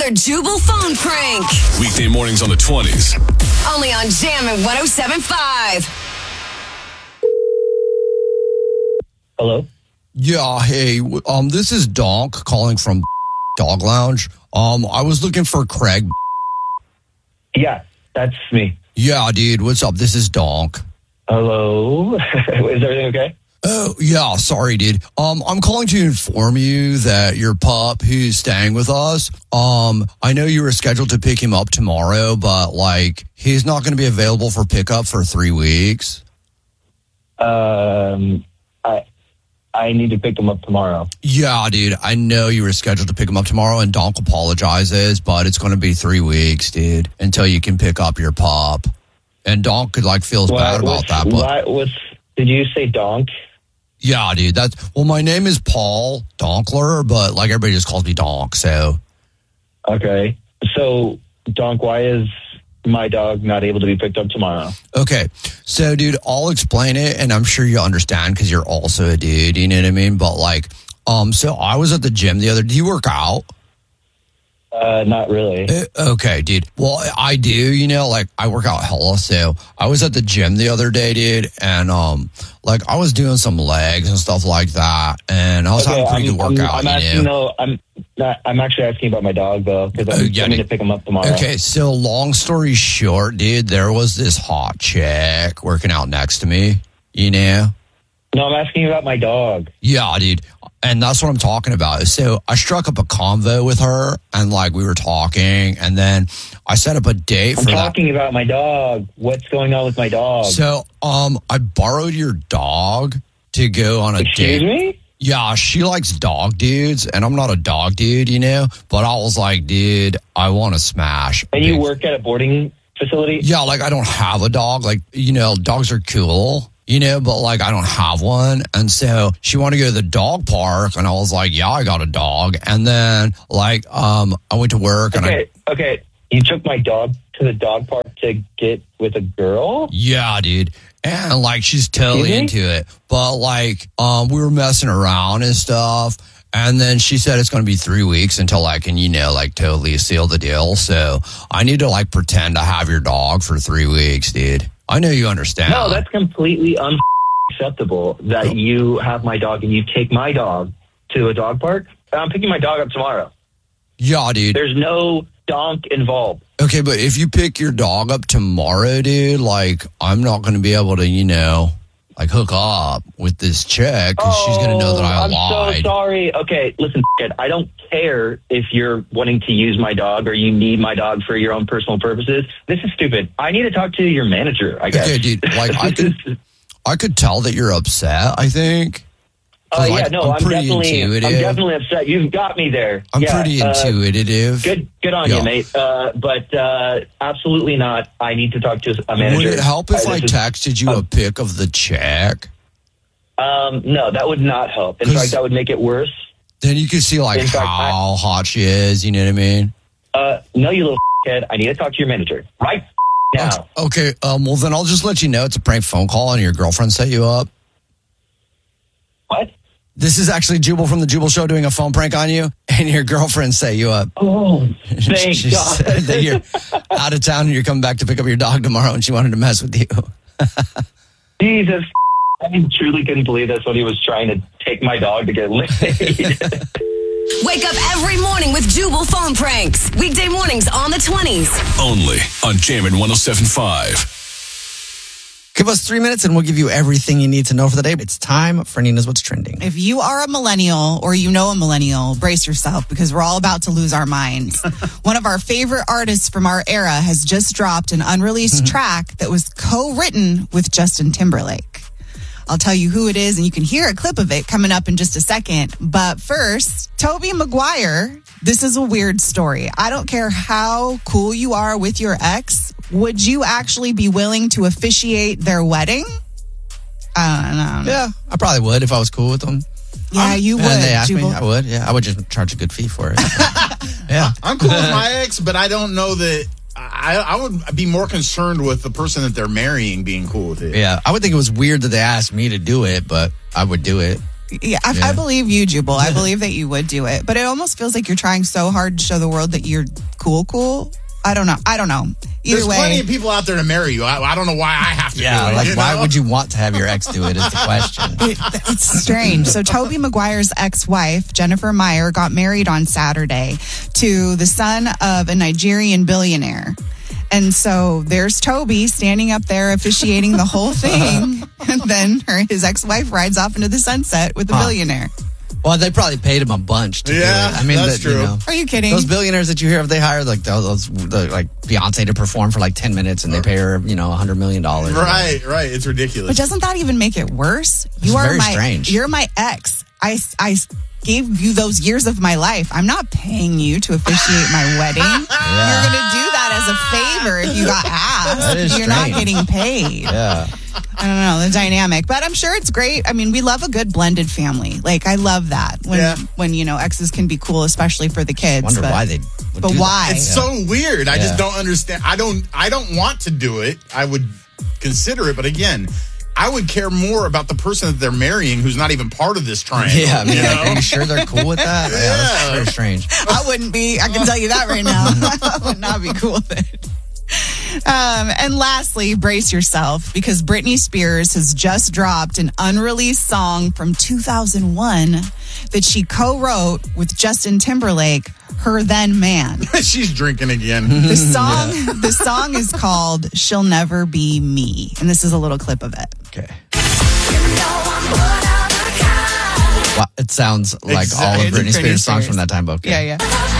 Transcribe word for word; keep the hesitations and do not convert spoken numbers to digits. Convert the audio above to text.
another Jubal phone prank. Weekday mornings on the twenties. Only on Jammin' one oh seven point five. Hello? Yeah, hey, um, this is Donk calling from Dog Lounge. Um, I was looking for Craig. Yeah, that's me. Yeah, dude, what's up? This is Donk. Hello? Is everything okay? Oh, yeah, sorry, dude. Um, I'm calling to inform you that your pup who's staying with us, um, I know you were scheduled to pick him up tomorrow, but, like, he's not going to be available for pickup for three weeks. Um, I I need to pick him up tomorrow. Yeah, dude, I know you were scheduled to pick him up tomorrow, and Donk apologizes, but it's going to be three weeks, dude, until you can pick up your pup. And Donk could, like, feels What, bad about what's, that, but... what, what's, did you say Donk? Yeah, dude, that's... Well, my name is Paul Donkler, but, like, everybody just calls me Donk, so... Okay. So, Donk, why is my dog not able to be picked up tomorrow? Okay, so, dude, I'll explain it, and I'm sure you understand because you're also a dude, you know what I mean? But, like, um, so I was at the gym the other... Do you work out? Uh, not really. Uh, okay, dude. Well, I do, you know, like, I work out hella, so I was at the gym the other day, dude, and, um, like, I was doing some legs and stuff like that, and I was Okay, having a pretty I'm, good workout, I'm, I'm you asking, know? no, I'm not, I'm actually asking about my dog, though, because I'm Oh, yeah, coming dude. to pick him up tomorrow. Okay, so long story short, dude, there was this hot chick working out next to me, you know? No, I'm asking about my dog. Yeah, dude. And that's what I'm talking about. So I struck up a convo with her, and, like, we were talking, and then I set up a date I'm for talking about my dog. What's going on with my dog? that. So, um, I borrowed your dog to go on a Excuse date. me? Yeah, she likes dog dudes, and I'm not a dog dude, you know? But I was like, dude, I want to smash. And you big- work at a boarding facility? Yeah, like, I don't have a dog. Like, you know, dogs are cool, you know, but, like, I don't have one. And so she wanted to go to the dog park, and I was like, yeah, I got a dog. And then, like, um, I went to work, and I... Okay, okay. You took my dog to the dog park to get with a girl? Yeah, dude. And, like, she's totally Mhm. into it. But, like, um, we were messing around and stuff. And then she said it's going to be three weeks until I can, you know, like, totally seal the deal. So I need to, like, pretend I have your dog for three weeks, dude. I know you understand. No, that's completely unacceptable that Oh. you have my dog and you take my dog to a dog park. I'm picking my dog up tomorrow. Yeah, dude. There's no donk involved. Okay, but if you pick your dog up tomorrow, dude, like, I'm not going to be able to, you know, like, hook up with this chick because she's going to know that I Oh, I'm lied. so sorry. Okay, listen, kid, I don't care if you're wanting to use my dog or you need my dog for your own personal purposes. This is stupid. I need to talk to your manager, I guess. Okay, dude, like, I This could, is- I could tell that you're upset, I think. Uh, 'Cause, yeah, like, no, I'm I'm, pretty definitely, intuitive. I'm definitely upset. You've got me there. I'm yeah, pretty uh, intuitive. Good, good on Yeah. you, mate. Uh, but uh, absolutely not. I need to talk to a manager. Would it help if Uh, I this is- texted you uh, a pic of the chick? Um, no, that would not help. In 'Cause- fact, that would make it worse. Then you could see, like, In fact, I- how hot she is, you know what I mean? Uh, no, you little kid. I need to talk to your manager right now. Okay, um, well, then I'll just let you know it's a prank phone call and your girlfriend set you up. What? This is actually Jubal from the Jubal Show doing a phone prank on you, and your girlfriend set you up. Oh, thank She God. said that you're out of town and you're coming back to pick up your dog tomorrow, and she wanted to mess with you. Jesus. I truly couldn't believe that's what he was trying to take my dog to get laid. Wake up every morning with Jubal phone pranks. Weekday mornings on the twenties. Only on Jammin' one oh seven point five. Give us three minutes and we'll give you everything you need to know for the day. It's time for Nina's What's Trending. If you are a millennial or you know a millennial, brace yourself because we're all about to lose our minds. One of our favorite artists from our era has just dropped an unreleased track that was co-written with Justin Timberlake. I'll tell you who it is, and you can hear a clip of it coming up in just a second. But first, Tobey Maguire. This is a weird story. I don't care how cool you are with your ex. Would you actually be willing to officiate their wedding? I don't know. Yeah, I probably would if I was cool with them. Yeah, you would. And they asked Jubal. me, I would. Yeah, I would just charge a good fee for it. Yeah. I'm cool with my ex, but I don't know that I, I would be more concerned with the person that they're marrying being cool with it. Yeah, I would think it was weird that they asked me to do it, but I would do it. Yeah, I, Yeah. I believe you, Jubal. I believe that you would do it. But it almost feels like you're trying so hard to show the world that you're cool, cool. I don't know. I don't know. Either There's way. plenty of people out there to marry you. I, I don't know why I have to Yeah, do it. like you why know? would you want to have your ex do it is the question. It, it's strange. So Toby Maguire's ex-wife, Jennifer Meyer, got married on Saturday to the son of a Nigerian billionaire. And so there's Toby standing up there officiating the whole thing. And then her, his ex-wife rides off into the sunset with the Huh. billionaire. Well, they probably paid him a bunch to Yeah, do it. I mean, that's that, you true. know, Are you kidding? those billionaires that you hear of, they hire like those, the, like Beyonce to perform for like ten minutes, and they pay her, you know, a hundred million dollars. Right, right. It's ridiculous. But doesn't that even make it worse? You It's are very my strange. You're my ex. I, I gave you those years of my life. I'm not paying you to officiate my wedding. You're going to do that as a favor if you got asked. That is You're not strange. getting paid. Yeah. I don't know the dynamic, but I'm sure it's great. I mean, we love a good blended family. Like I love that when Yeah. when you know exes can be cool, especially for the kids. Wonder but, why they would But do why? That. It's Yeah. so weird. I Yeah. just don't understand. I don't. I don't want to do it. I would consider it, but again, I would care more about the person that they're marrying, who's not even part of this triangle. Yeah, I mean, you like, know? are you sure they're cool with that? Yeah, that's Yeah. very strange. I wouldn't be. I can tell you that right now. I would not be cool with it. Um, and lastly, brace yourself because Britney Spears has just dropped an unreleased song from two thousand one that she co-wrote with Justin Timberlake, her then man. She's drinking again. The song, the song is called "She'll Never Be Me," and this is a little clip of it. Okay. Wow, it sounds like all of Exactly. Britney Pretty Spears songs serious. from that time. Okay. Yeah, yeah.